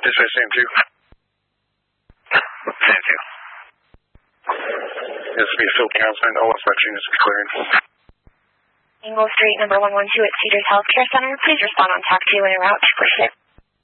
This is Sam 2. Sam 2. This will be Phil Councilman. All reflections is clearing. Ingle Street, number 112 at Cedars Healthcare Center. Please respond on talk to you en route to push it.